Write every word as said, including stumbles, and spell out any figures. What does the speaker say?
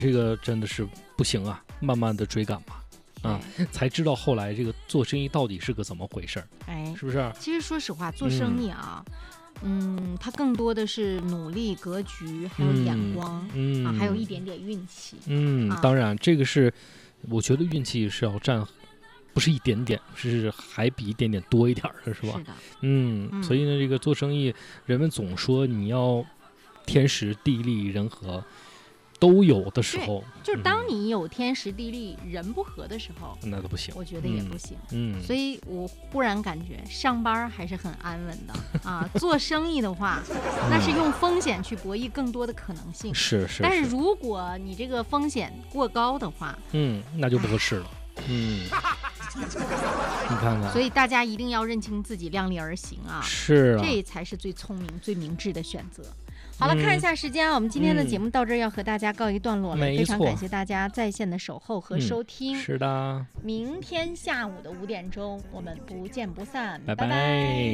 这个真的是不行啊，慢慢的追赶吧，啊，才知道后来这个做生意到底是个怎么回事，哎，是不是？ 其实说实话，做生意啊，嗯，嗯它更多的是努力、格局，还有眼光，嗯，啊、还有一点点运气。 嗯，啊、当然，这个是我觉得运气是要占。不是一点点，是还比一点点多一点的，是吧？ 是的， 嗯，嗯所以呢，这个做生意，人们总说你要天时地利人和都有的时候， 就是当你有天时地利、嗯、人不和的时候， 那都不行， 我觉得也不行。 嗯， 所以我忽然感觉上班还是很安稳的啊。做生意的话，那是用风险去博弈更多的可能性。 是是。 但是如果你这个风险过高的话， 嗯，那就不合适了。嗯，你看看， 所以大家一定要认清自己，量力而行啊！ 是啊， 这才是最聪明、最明智的选择。好了，嗯、看一下时间啊，我们今天的节目到这儿要和大家告一段落了。 嗯、 非常感谢大家在线的守候和收听。 嗯、是的， 明天下午的五点钟，我们不见不散， 拜拜。 拜拜。